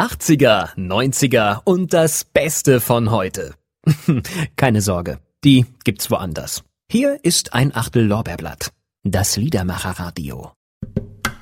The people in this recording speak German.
80er, 90er und das Beste von heute. Keine Sorge, die gibt's woanders. Hier ist ein Achtel Lorbeerblatt. Das Liedermacherradio.